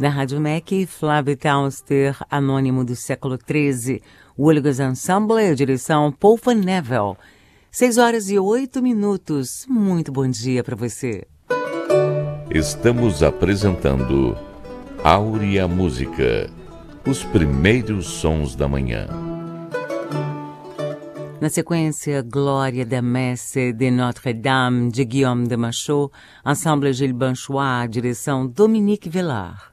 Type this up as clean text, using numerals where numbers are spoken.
Na Rádio MEC, Flávio Tauster, anônimo do século XIII. Woolgars Ensemble, a direção Paul Van Nevel. 6h08. Muito bom dia para você. Estamos apresentando Áurea Música, os primeiros sons da manhã. Na sequência, Glória da Messe de Notre-Dame, de Guillaume de Machaut, Ensemble Gilles Banchois, direção Dominique Villard.